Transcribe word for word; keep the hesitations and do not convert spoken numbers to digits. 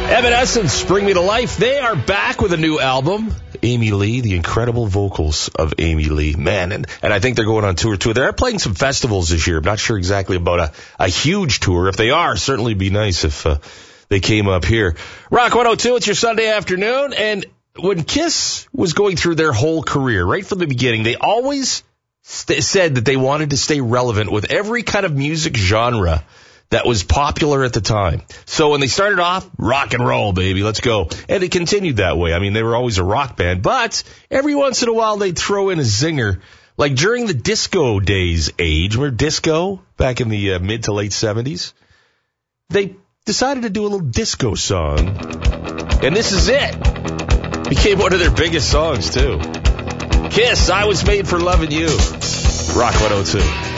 Evanescence, Bring Me to Life. They are back with a new album. Amy Lee, the incredible vocals of Amy Lee. Man, and, and I think they're going on tour too. They're playing some festivals this year. I'm not sure exactly about a, a huge tour. If they are, certainly be nice if uh, they came up here. Rock one oh two, it's your Sunday afternoon. And when Kiss was going through their whole career, right from the beginning, they always st- said that they wanted to stay relevant with every kind of music genre that was popular at the time. So when they started off, rock and roll, baby, let's go. And it continued that way. I mean, they were always a rock band, but every once in a while they'd throw in a zinger. Like during the disco days age, remember disco back in the uh, mid to late seventies? They decided to do a little disco song. And this is it. Became one of their biggest songs, too. Kiss, I Was Made for Loving You. Rock one oh two.